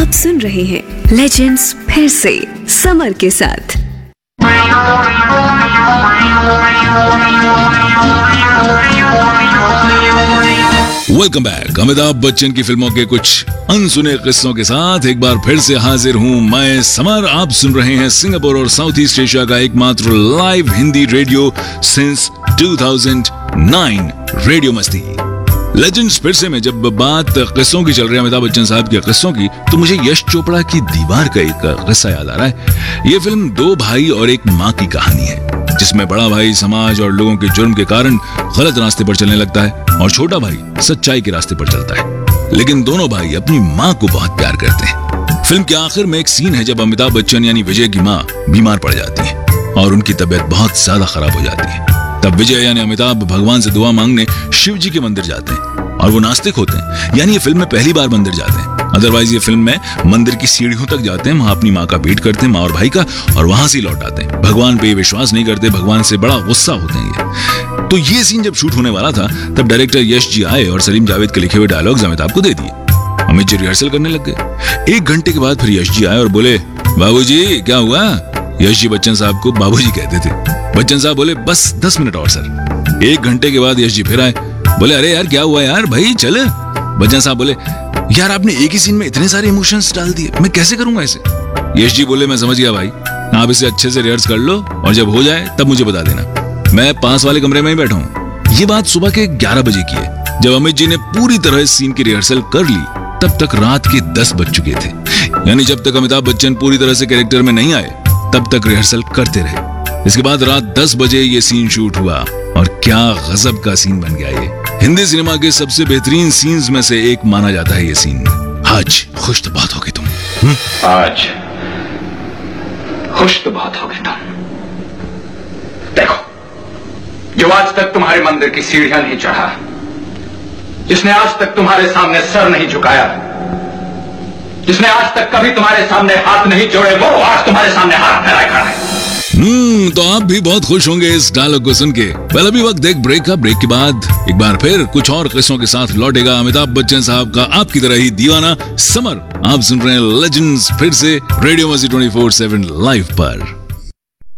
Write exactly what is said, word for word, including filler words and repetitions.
सुन रहे हैं लेजेंड्स फिर से समर के साथ। Welcome back. अमिताभ बच्चन की फिल्मों के कुछ अनसुने किस्सों के साथ एक बार फिर से हाजिर हूँ मैं समर। आप सुन रहे हैं सिंगापुर और साउथ ईस्ट एशिया का एकमात्र लाइव हिंदी रेडियो सिंस दो हज़ार नौ रेडियो मस्ती। लेजेंड्स फिर से में जब बात किस्सों की चल रही है, अमिताभ बच्चन साहब के किस्सों की, तो मुझे यश चोपड़ा की दीवार का एक किस्सा याद आ रहा है। ये फिल्म दो भाई और एक माँ की कहानी है, जिसमें बड़ा भाई समाज और लोगों के जुर्म के कारण गलत रास्ते पर चलने लगता है और छोटा भाई सच्चाई के रास्ते पर चलता है। लेकिन दोनों भाई अपनी माँ को बहुत प्यार करते हैं। फिल्म के आखिर में एक सीन है जब अमिताभ बच्चन यानी विजय की माँ बीमार पड़ जाती है और उनकी तबीयत बहुत ज्यादा खराब हो जाती है। तब विजय यानी अमिताभ भगवान से दुआ मांगने शिव जी के मंदिर जाते हैं और वो नास्तिक होते हैं, यानी ये फिल्म में पहली बार मंदिर जाते हैं। अदरवाइज ये फिल्म में मंदिर की सीढ़ियों तक जाते हैं, वहां अपनी माँ का भेंट करते हैं, माँ और भाई का, और वहां से लौट आते हैं। भगवान पे विश्वास नहीं करते, भगवान से बड़ा गुस्सा होते हैं ये। तो ये सीन जब शूट होने वाला था तब डायरेक्टर यश जी आए और सलीम जावेद के लिखे हुए डायलॉग्स अमिताभ को दे दिए। अमित जी रिहर्सल करने लग गए। एक घंटे के बाद फिर यश जी आए और बोले, बाबूजी क्या हुआ? यश जी बच्चन साहब को बाबूजी कहते थे। बच्चन साहब बोले, बस दस मिनट और सर। एक घंटे के बाद यश जी फिर आए, बोले, अरे यार क्या हुआ यार भाई चल। बच्चन साहब बोले, यार आपने एक ही सीन में इतने सारे इमोशंस डाल दिए, मैं कैसे करूंगा इसे? यश जी बोले, मैं समझ गया भाई, आप इसे अच्छे से रिहर्स कर लो और जब हो जाए तब मुझे बता देना, मैं पास वाले कमरे में ही बैठा हूँ। ये बात सुबह के ग्यारह बजे की है। जब अमित जी ने पूरी तरह इस सीन की रिहर्सल कर ली तब तक रात के दस बज चुके थे। यानी जब तक अमिताभ बच्चन पूरी तरह से कैरेक्टर में नहीं आए तब तक रिहर्सल करते रहे। इसके बाद रात दस बजे ये सीन शूट हुआ और क्या गजब का सीन बन गया ये। हिंदी सिनेमा के सबसे बेहतरीन सीन्स में से एक माना जाता है ये सीन। आज खुश तो बहुत होगे तुम। हुँ? आज खुश तो बहुत होगे तुम। देखो, जो आज तक तुम्हारे मंदिर की सीढ़ियां नहीं चढ़ा, जिसने आज तक तुम्हारे सामने सर नहीं झुकाया, जिसने आज तक कभी तुम्हारे सामने हाथ नहीं जोड़े, वो आज तुम्हारे सामने हाथ फैलाए खड़ा है। हम्म तो आप भी बहुत खुश होंगे इस डायलॉग को सुन के। पहले अभी वक्त एक ब्रेक का। ब्रेक के बाद एक बार फिर कुछ और किस्सों के साथ लौटेगा अमिताभ बच्चन साहब का आपकी तरह ही दीवाना समर। आप सुन रहे हैं लेजेंड्स फिर से रेडियो मस्ती ट्वेंटी फोर सेवन लाइव पर।